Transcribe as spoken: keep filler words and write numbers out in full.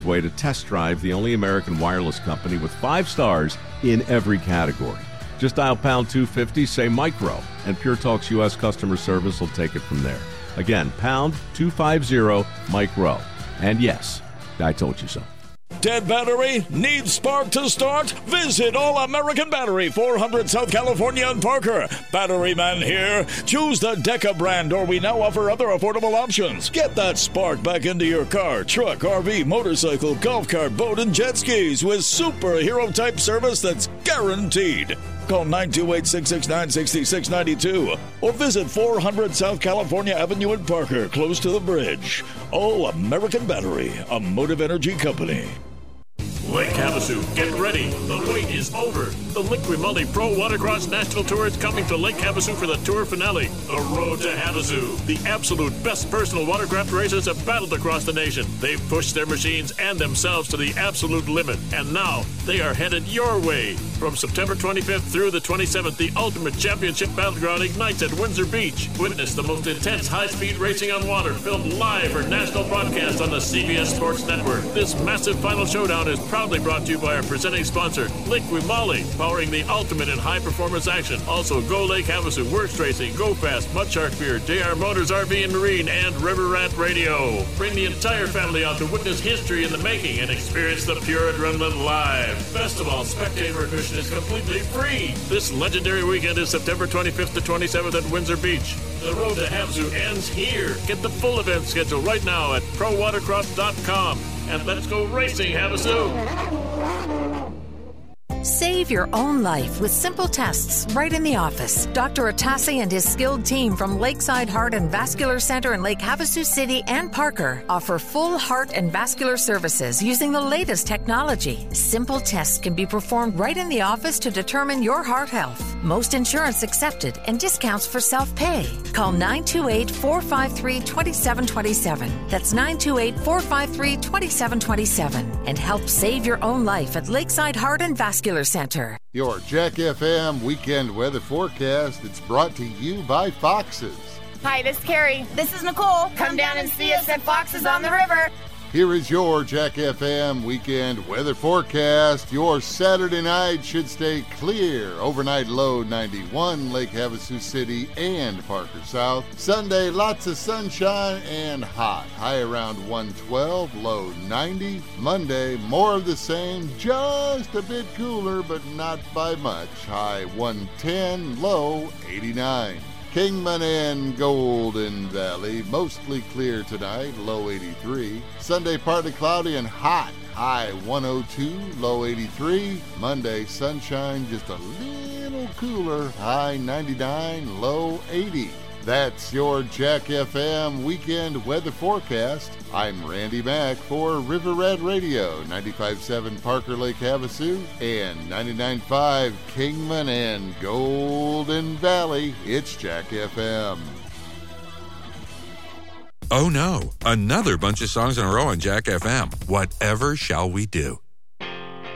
way to test drive the only American wireless company with five stars in every category. Just dial pound two fifty, say micro, and Pure Talk's U S customer service will take it from there. Again, pound two fifty, micro. And yes, I told you so. Dead battery? Needs spark to start? Visit All American Battery, four hundred South California and Parker. Battery man here. Choose the Deca brand, or we now offer other affordable options. Get that spark back into your car, truck, R V, motorcycle, golf cart, boat, and jet skis with superhero-type service that's guaranteed. Call nine two eight, six six nine, six six nine two or visit four hundred South California Avenue in Parker, close to the bridge. All American Battery, a Motive Energy company. Lake Havasu, get ready. The wait is over. The Lake Grimaldi Pro Watercross National Tour is coming to Lake Havasu for the tour finale. The Road to Havasu. The absolute best personal watercraft racers have battled across the nation. They've pushed their machines and themselves to the absolute limit. And now they are headed your way. From September twenty-fifth through the twenty-seventh, the Ultimate Championship Battleground ignites at Windsor Beach. Witness the most intense high-speed racing on water, filmed live for national broadcast on the C B S Sports Network. This massive final showdown is proudly brought to you by our presenting sponsor, Lake Grimaldi, powering the ultimate in high-performance action. Also, Go Lake Havasu, Works Racing, Go Fast, Mudshark Beer, J R Motors R V and Marine, and River Rat Radio. Bring the entire family out to witness history in the making and experience the pure adrenaline live. Best of all, spectator admission is completely free. This legendary weekend is September twenty-fifth to twenty-seventh at Windsor Beach. The Road to Havasu ends here. Get the full event schedule right now at pro watercross dot com. And let's go racing, Havasu! Save your own life with simple tests right in the office. Doctor Atassi and his skilled team from Lakeside Heart and Vascular Center in Lake Havasu City and Parker offer full heart and vascular services using the latest technology. Simple tests can be performed right in the office to determine your heart health. Most insurance accepted and discounts for self-pay. Call nine two eight, four five three, two seven two seven. That's nine two eight, four five three, two seven two seven. And help save your own life at Lakeside Heart and Vascular Center. Your Jack F M weekend weather forecast. It's brought to you by Foxes. Hi, this is Carrie. This is Nicole. Come down and see us at Foxes on the River. Here is your Jack F M weekend weather forecast. Your Saturday night should stay clear. Overnight low ninety-one, Lake Havasu City and Parker South. Sunday, lots of sunshine and hot. High around one twelve, low ninety. Monday, more of the same, just a bit cooler, but not by much. High one ten, low eighty-nine. Kingman and Golden Valley, mostly clear tonight, low eighty-three. Sunday, partly cloudy and hot, high one oh two, low eighty-three. Monday, sunshine, just a little cooler, high ninety-nine, low eighty. That's your Jack F M weekend weather forecast. I'm Randy Mack for River Red Radio, ninety-five point seven Parker Lake Havasu and ninety-nine point five Kingman and Golden Valley. It's Jack F M. Oh no, another bunch of songs in a row on Jack F M. Whatever shall we do?